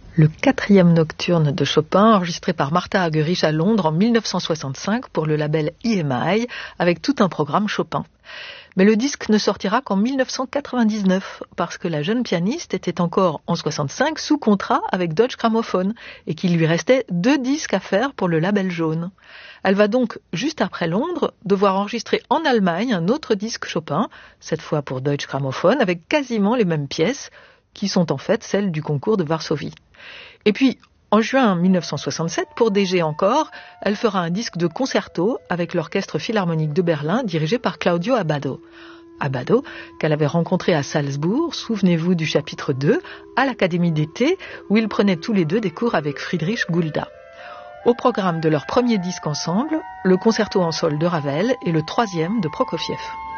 Le 4e nocturne de Chopin, enregistré par Martha Argerich à Londres en 1965 pour le label EMI, avec tout un programme Chopin. Mais le disque ne sortira qu'en 1999, parce que la jeune pianiste était encore en 65 sous contrat avec Deutsche Grammophon, et qu'il lui restait 2 disques à faire pour le label jaune. Elle va donc, juste après Londres, devoir enregistrer en Allemagne un autre disque Chopin, cette fois pour Deutsche Grammophon, avec quasiment les mêmes pièces, qui sont en fait celles du concours de Varsovie. Et puis, en juin 1967, pour DG encore, elle fera un disque de concerto avec l'Orchestre Philharmonique de Berlin dirigé par Claudio Abbado. Abbado, qu'elle avait rencontré à Salzbourg, souvenez-vous du chapitre 2, à l'Académie d'été, où ils prenaient tous les deux des cours avec Friedrich Gulda. Au programme de leur premier disque ensemble, le concerto en sol de Ravel et le 3e de Prokofiev.